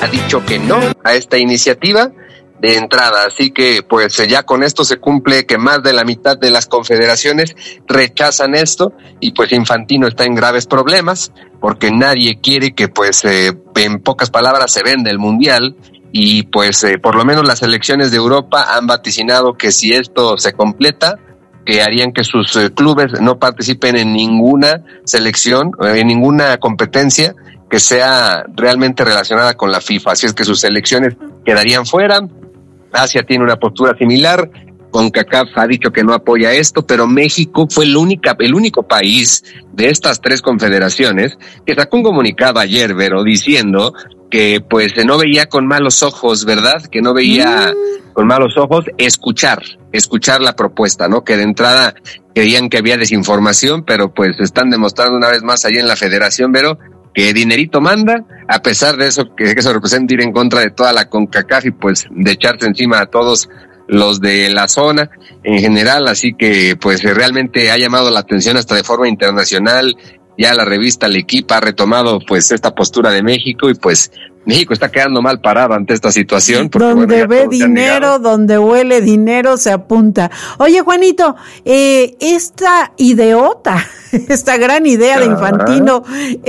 ha dicho que no a esta iniciativa de entrada, así que pues ya con esto se cumple que más de la mitad de las confederaciones rechazan esto y pues Infantino está en graves problemas porque nadie quiere que pues en pocas palabras se venda el mundial y pues por lo menos las selecciones de Europa han vaticinado que si esto se completa que harían que sus clubes no participen en ninguna selección, en ninguna competencia que sea realmente relacionada con la FIFA, así es que sus selecciones quedarían fuera. Asia tiene una postura similar, CONCACAF ha dicho que no apoya esto, pero México fue el único país de estas tres confederaciones que sacó un comunicado ayer, Vero, diciendo que pues no veía con malos ojos, ¿verdad? Que no veía con malos ojos escuchar la propuesta, ¿no? Que de entrada creían que había desinformación, pero pues están demostrando una vez más allá en la federación, Vero, que dinerito manda, a pesar de eso, que eso representa ir en contra de toda la CONCACAF y pues de echarse encima a todos los de la zona en general, así que pues realmente ha llamado la atención hasta de forma internacional. Ya la revista L'Equipe ha retomado pues esta postura de México y pues México está quedando mal parado ante esta situación. Porque, donde ve dinero, donde huele dinero, se apunta. Oye, Juanito, esta ideota, esta gran idea de Infantino,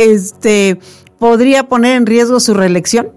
¿podría poner en riesgo su reelección?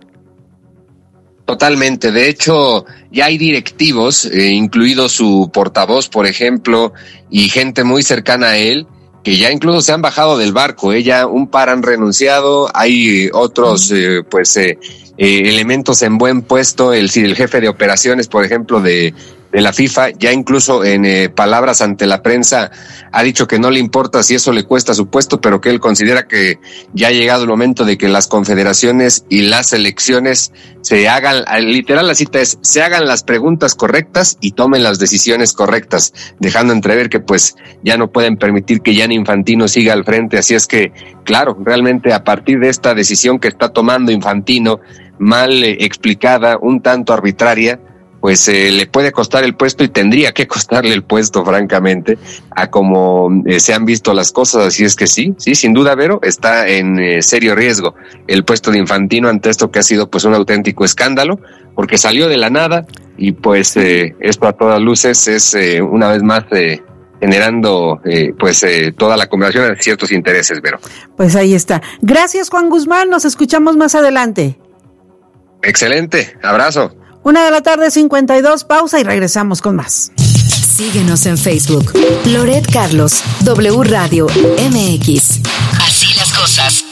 Totalmente. De hecho, ya hay directivos, incluido su portavoz, por ejemplo, y gente muy cercana a él, que ya incluso se han bajado del barco, ya un par han renunciado, hay otros elementos en buen puesto, el jefe de operaciones, por ejemplo, de la FIFA, ya incluso en palabras ante la prensa ha dicho que no le importa si eso le cuesta su puesto, pero que él considera que ya ha llegado el momento de que las confederaciones y las selecciones se hagan, literal la cita es, se hagan las preguntas correctas y tomen las decisiones correctas, dejando entrever que pues ya no pueden permitir que Gianni Infantino siga al frente, así es que, claro, realmente a partir de esta decisión que está tomando Infantino, mal explicada, un tanto arbitraria, pues le puede costar el puesto y tendría que costarle el puesto, francamente, a como se han visto las cosas, así es que sí, sin duda, Vero, está en serio riesgo el puesto de Infantino ante esto que ha sido pues un auténtico escándalo, porque salió de la nada y pues esto a todas luces es una vez más generando toda la conversación de ciertos intereses, Vero. Pues ahí está. Gracias, Juan Guzmán, nos escuchamos más adelante. Excelente, abrazo. 1:52 PM, pausa y regresamos con más. Síguenos en Facebook. Loret Carlos, W Radio MX. Así las cosas.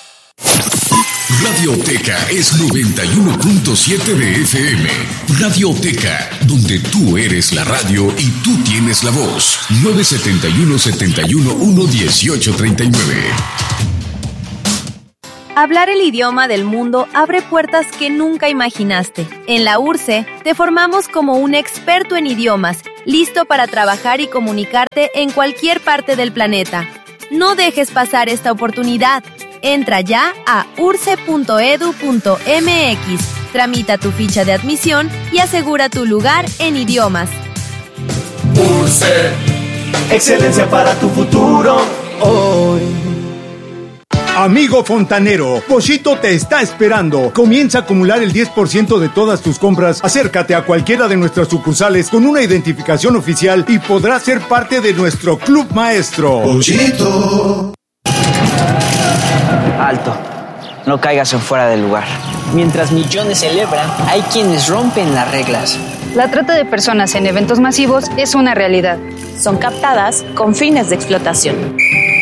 Radioteca es 91.7 de FM. Radioteca, donde tú eres la radio y tú tienes la voz. 971-71-11839. Hablar el idioma del mundo abre puertas que nunca imaginaste. En la URSE te formamos como un experto en idiomas, listo para trabajar y comunicarte en cualquier parte del planeta. No dejes pasar esta oportunidad. Entra ya a urse.edu.mx, tramita tu ficha de admisión y asegura tu lugar en idiomas. URSE, excelencia para tu futuro hoy. Amigo fontanero, Pochito te está esperando. Comienza a acumular el 10% de todas tus compras. Acércate a cualquiera de nuestras sucursales con una identificación oficial y podrás ser parte de nuestro club maestro. Pochito. Alto, no caigas en fuera del lugar. Mientras millones celebran, hay quienes rompen las reglas. La trata de personas en eventos masivos es una realidad. Son captadas con fines de explotación.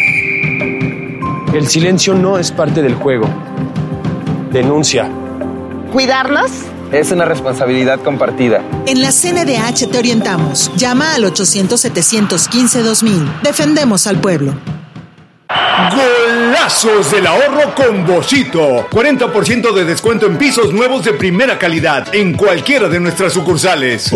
El silencio no es parte del juego. Denuncia. ¿Cuidarnos? Es una responsabilidad compartida. En la CNDH te orientamos. Llama al 800-715-2000. Defendemos al pueblo. ¡Golazos del ahorro con Boschito! 40% de descuento en pisos nuevos de primera calidad en cualquiera de nuestras sucursales.